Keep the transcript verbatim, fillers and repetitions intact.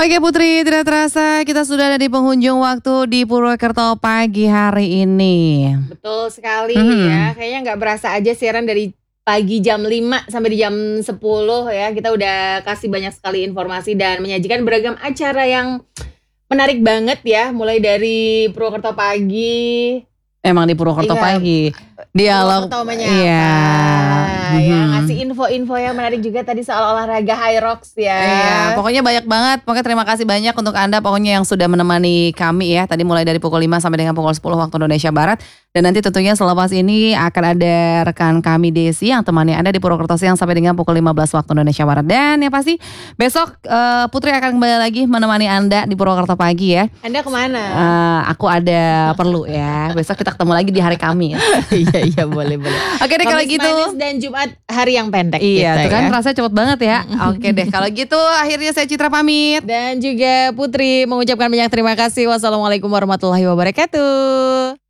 Oke Putri, tidak terasa kita sudah ada di penghujung waktu di Purwokerto pagi hari ini. Betul sekali Mhm. ya, kayaknya nggak berasa aja siaran dari pagi jam lima sampai di jam sepuluh ya. Kita udah kasih banyak sekali informasi dan menyajikan beragam acara yang menarik banget ya. Mulai dari Purwokerto Pagi, Emang di Purwokerto Iya, pagi. Dialog, Purwokerto Menyapa, iya. ya Mhm. ngasih info-info yang menarik juga tadi soal olahraga High Rocks ya. Iya, pokoknya banyak banget. Pokoknya terima kasih banyak untuk Anda pokoknya yang sudah menemani kami ya. Tadi mulai dari pukul lima sampai dengan pukul sepuluh waktu Indonesia Barat. Dan nanti tentunya selepas ini akan ada rekan kami Desi yang temani Anda di Purwokerto siang sampai dengan pukul lima belas waktu Indonesia Barat. Dan yang pasti besok eh, Putri akan kembali lagi menemani Anda di Purwokerto pagi ya. Anda kemana? Eh, aku ada perlu ya. Besok kita ketemu lagi di hari Kamis. Iya iya boleh boleh. Oke deh kalau Kamis gitu. manis dan Jumat hari yang pendek. Iya, gitu tuh kan ya. rasanya cepet banget ya. Oke deh, kalau gitu akhirnya saya Citra pamit. Dan juga Putri mengucapkan banyak terima kasih. Wassalamualaikum warahmatullahi wabarakatuh.